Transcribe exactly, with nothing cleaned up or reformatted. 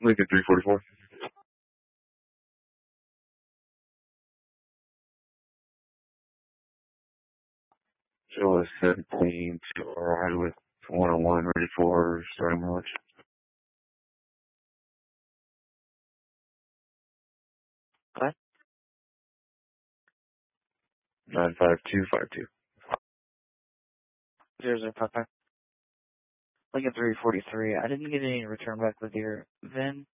Lincoln three forty-four. Show is seventeen to ride with one oh one ready for starting mileage. Okay. nine five two five two. Zero zero five five. Lincoln three forty-three. I didn't get any return back with your V I N.